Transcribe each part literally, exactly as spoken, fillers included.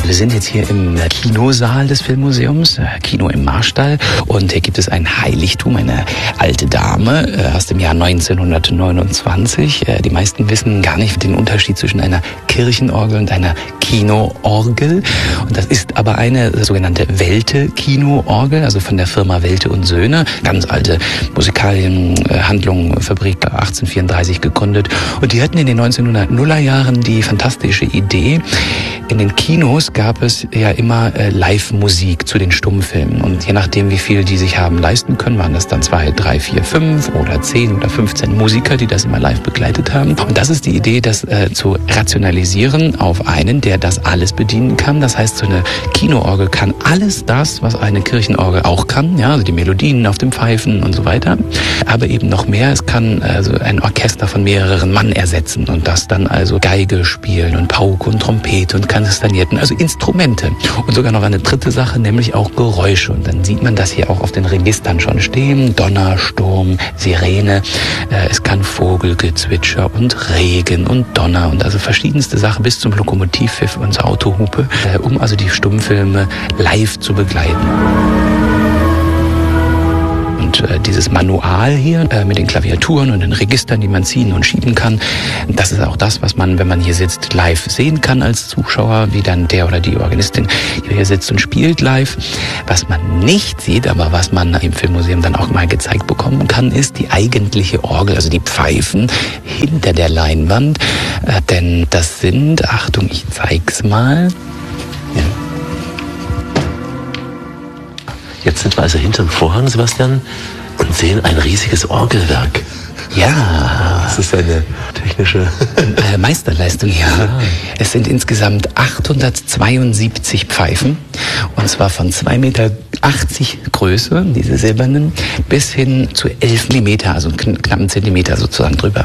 Wir sind jetzt hier im Kinosaal des Filmmuseums, Kino im Marstall, und hier gibt es ein Heiligtum, eine alte Dame aus dem Jahr neunzehnhundertneunundzwanzig. Die meisten wissen gar nicht den Unterschied zwischen einer Kirchenorgel und einer Kinoorgel. Und das ist aber eine sogenannte Welte-Kinoorgel, also von der Firma Welte und Söhne. Ganz alte Musikalienhandlung, Fabrik achtzehnhundertvierunddreißig gegründet. Und die hatten in den neunzehnhundertnuller Jahren die fantastische Idee, in den Kinos gab es ja immer äh, Live-Musik zu den Stummfilmen. Und je nachdem, wie viel die sich haben leisten können, waren das dann zwei, drei, vier, fünf oder zehn oder fünfzehn Musiker, die das immer live begleitet haben. Und das ist die Idee, das äh, zu rationalisieren auf einen, der das alles bedienen kann. Das heißt, so eine Kinoorgel kann alles das, was eine Kirchenorgel auch kann. Ja, also die Melodien auf dem Pfeifen und so weiter. Aber eben noch mehr, es kann also ein Orchester von mehreren Mann ersetzen und das dann also Geige spielen und Pauke und Trompete und Kastagnetten, also Instrumente. Und sogar noch eine dritte Sache, nämlich auch Geräusche. Und dann sieht man das hier auch auf den Registern schon stehen. Donner, Sturm, Sirene. Äh, es kann Vogelgezwitscher und Regen und Donner und also verschiedenste Sachen bis zum Lokomotivpfiff und zur Autohupe, äh, um also die Stummfilme live zu begleiten. Und äh, dieses Manual hier äh, mit den Klaviaturen und den Registern, die man ziehen und schieben kann, das ist auch das, was man, wenn man hier sitzt, live sehen kann als Zuschauer, wie dann der oder die Organistin hier sitzt und spielt live. Was man nicht sieht, aber was man im Filmmuseum dann auch mal gezeigt bekommen kann, ist die eigentliche Orgel, also die Pfeifen hinter der Leinwand. Äh, denn das sind, Achtung, ich zeig's mal. Ja. Jetzt sind wir also hinterm Vorhang, Sebastian, und sehen ein riesiges Orgelwerk. Ja. Das ist eine technische äh, Meisterleistung, ja. ja. Es sind insgesamt achthundertzweiundsiebzig Pfeifen. Und zwar von zwei Meter achtzig Größe, diese silbernen, bis hin zu elf Millimeter, also kn- knapp einen Zentimeter sozusagen drüber.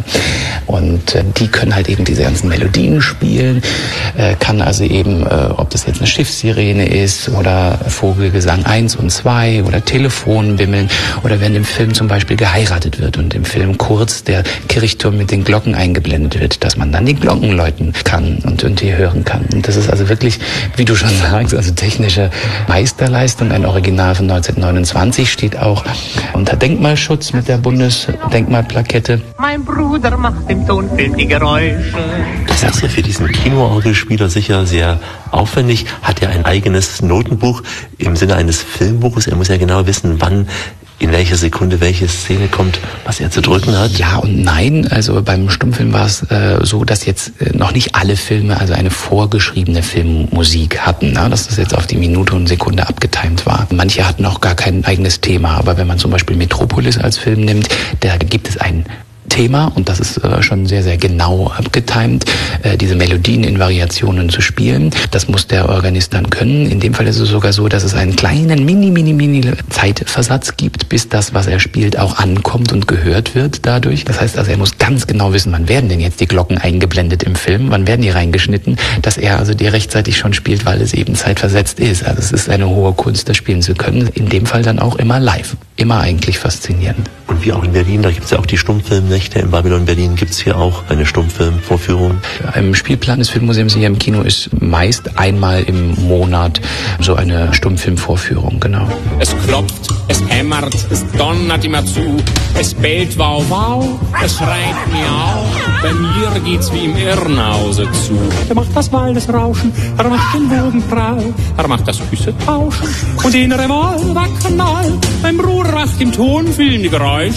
Und äh, die können halt eben diese ganzen Melodien spielen. Äh, kann also eben, äh, ob das jetzt eine Schiffssirene ist oder Vogelgesang eins und zwei oder Telefonbimmeln oder wenn im Film zum Beispiel geheiratet wird und im Film kurz der Kirchturm mit den Glocken eingeblendet wird, dass man dann die Glocken läuten kann und, und die hören kann. Und das ist also wirklich, wie du schon sagst, also technische Meisterleistung. Ein Original von neunzehnhundertneunundzwanzig steht auch unter Denkmalschutz mit der Bundesdenkmalplakette. Mein Bruder macht im Tonfilm die Geräusche. Das ist ja für diesen Kinoorgelspieler sicher sehr aufwendig. Hat er ein eigenes Notenbuch im Sinne eines Filmbuches? Er muss ja genau wissen, wann, in welcher Sekunde welche Szene kommt, was er zu drücken hat? Ja und nein. Also beim Stummfilm war es äh, so, dass jetzt äh, noch nicht alle Filme also eine vorgeschriebene Filmmusik hatten, ne? Dass das jetzt auf die Minute und Sekunde abgetimt war. Manche hatten auch gar kein eigenes Thema. Aber wenn man zum Beispiel Metropolis als Film nimmt, da gibt es ein Thema und das ist äh, schon sehr, sehr genau abgetimt, äh, diese Melodien in Variationen zu spielen. Das muss der Organist dann können. In dem Fall ist es sogar so, dass es einen kleinen mini, mini, mini Zeitversatz gibt, bis das, was er spielt, auch ankommt und gehört wird dadurch. Das heißt also, er muss ganz genau wissen, wann werden denn jetzt die Glocken eingeblendet im Film, wann werden die reingeschnitten, dass er also die rechtzeitig schon spielt, weil es eben zeitversetzt ist. Also es ist eine hohe Kunst, das spielen zu können. In dem Fall dann auch immer live. Immer eigentlich faszinierend. Und wie auch in Berlin, da gibt es ja auch die Stummfilmnächte. In Babylon Berlin gibt es hier auch eine Stummfilmvorführung. Im Spielplan des Filmmuseums hier im Kino ist meist einmal im Monat so eine Stummfilmvorführung, genau. Es klopft, es hämmert, es donnert immer zu, es bellt wow wow, es schreit miau, bei mir geht's wie im Irrenhause zu. Er macht das Waldesrauschen, er macht den Wogenprall, er macht das Küsse tauschen und den Revolverknall. Mein Bruder macht im Tonfilm die Geräusche,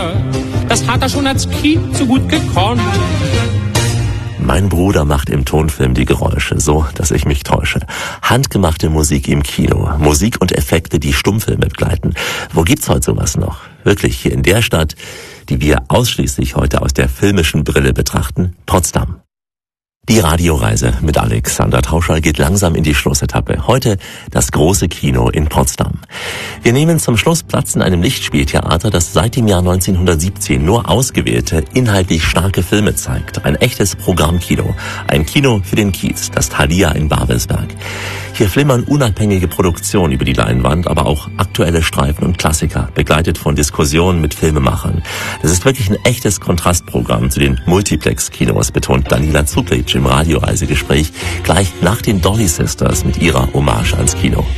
das hat er schon als Kind so gut gekonnt. Mein Bruder macht im Tonfilm die Geräusche, so dass ich mich täusche. Handgemachte Musik im Kino, Musik und Effekte, die Stummfilme begleiten. Wo gibt's heute sowas noch? Wirklich hier in der Stadt, die wir ausschließlich heute aus der filmischen Brille betrachten, Potsdam. Die Radioreise mit Alexander Tauscher geht langsam in die Schlussetappe. Heute das große Kino in Potsdam. Wir nehmen zum Schluss Platz in einem Lichtspieltheater, das seit dem Jahr neunzehnhundertsiebzehn nur ausgewählte, inhaltlich starke Filme zeigt. Ein echtes Programmkino. Ein Kino für den Kiez, das Thalia in Babelsberg. Hier flimmern unabhängige Produktionen über die Leinwand, aber auch aktuelle Streifen und Klassiker, begleitet von Diskussionen mit Filmemachern. Das ist wirklich ein echtes Kontrastprogramm zu den Multiplex-Kinos, betont Daniela Zuklitsch im Radioreisegespräch gleich nach den Dolly Sisters mit ihrer Hommage ans Kino.